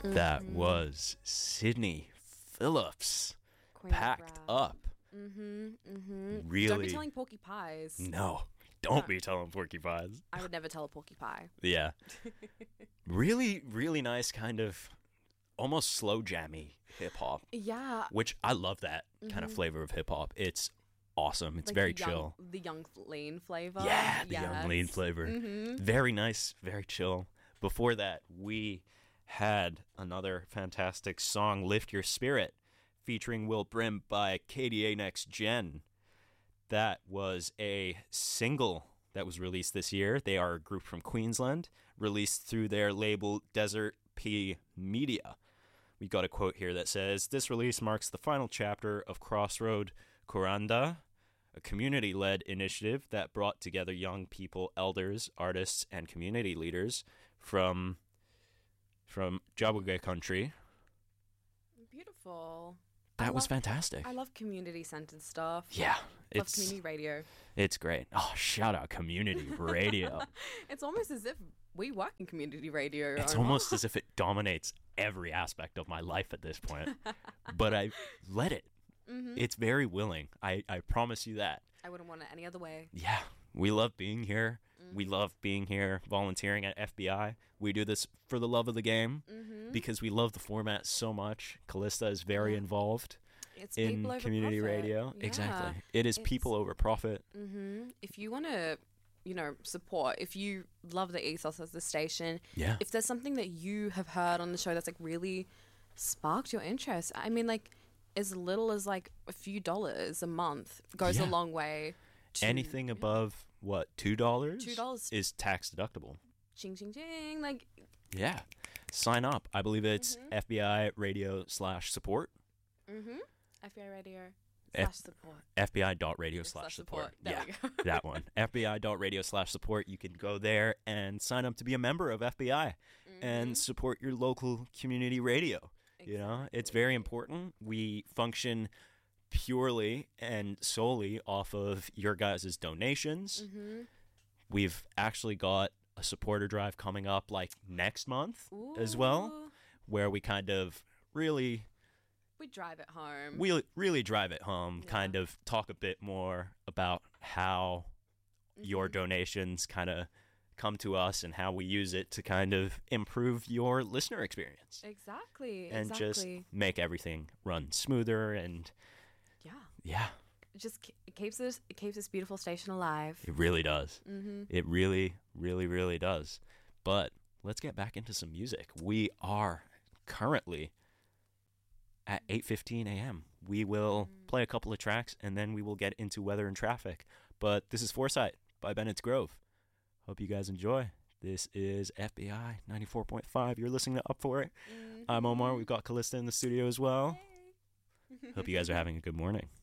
That was Sydney Phillips. Queen of Packed Rap. up. Really? Don't be telling Porky Pies. No, don't be telling porcupines. I would never tell a Porky Pie. Yeah. Really, really nice kind of almost slow jammy hip hop, Yeah. which I love that kind of flavor of hip hop. It's awesome. It's Like very the young, chill. The young lean flavor. Yeah, the young lean Yes. flavor. Very nice, very chill. Before that, we had another fantastic song, Lift Your Spirit, featuring Will Brim by KDA Next Gen. That was a single that was released this year. They are a group from Queensland, released through their label Desert P Media. We got a quote here that says, "This release marks the final chapter of Crossroad Kuranda, a community-led initiative that brought together young people, elders, artists, and community leaders from Jabuge country." Beautiful. That was fantastic. I love community-centered stuff. Yeah, Love it's community radio. it's great. Oh, shout out community radio. It's almost as if we work in community radio. It's Omar. almost as if it dominates every aspect of my life at this point. But I let it. It's very willing. I promise you that. I wouldn't want it any other way. Yeah, we love being here. We love being here, volunteering at FBI. We do this for the love of the game because we love the format so much. Callista is very involved It's in people over community profit. radio. Yeah. Exactly. It is people over profit. If you want to, support, if you love the ethos of the station, Yeah. if there's something that you have heard on the show that's like really sparked your interest, I mean, like as little as like a few dollars a month goes a Yeah. long way. To, Anything above, what, $2? $2 is tax deductible. ching ching ching, like Yeah. Sign up. I believe it's FBI radio/support. FBI radio F- support. FBI.radio/support. There Yeah, we go. that one. FBI.radio/support. You can go there and sign up to be a member of FBI and support your local community radio. You know, it's very important. We function purely and solely off of your guys' donations. We've actually got a supporter drive coming up like next month as well, where we kind of really We drive it home. we really drive it home, kind of talk a bit more about how your donations kind of come to us and how we use it to kind of improve your listener experience Exactly. and just make everything run smoother. And yeah, It just it keeps this beautiful station alive. it really does. It really, really, really does. But let's get back into some music. We are currently at 8:15 a.m. We will play a couple of tracks and then we will get into weather and traffic. But this is Foresight by Bennett's Grove. Hope you guys enjoy. This is FBI 94.5. You're listening to Up For It. I'm Omar. We've got Callista in the studio as well. Hope you guys are having a good morning.